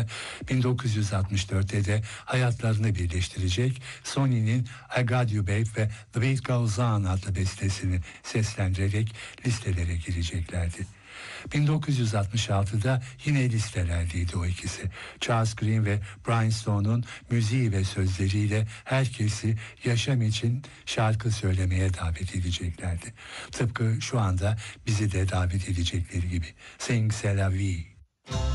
sonra 1964'te de hayatlarını birleştirecek Sony'nin I Got You Babe ve The Beat Goes On adlı bestesini seslendirerek listelere gireceklerdi. 1966'da yine listelerdeydi o ikisi. Charles Green ve Brian Stone'un müziği ve sözleriyle herkesi yaşam için şarkı söylemeye davet edeceklerdi. Tıpkı şu anda bizi de davet edecekleri gibi. Sing C'est la vie.